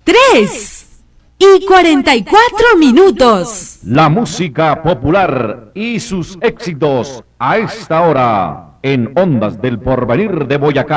3:44. La música popular y sus éxitos a esta hora en Ondas del Porvenir de Boyacá.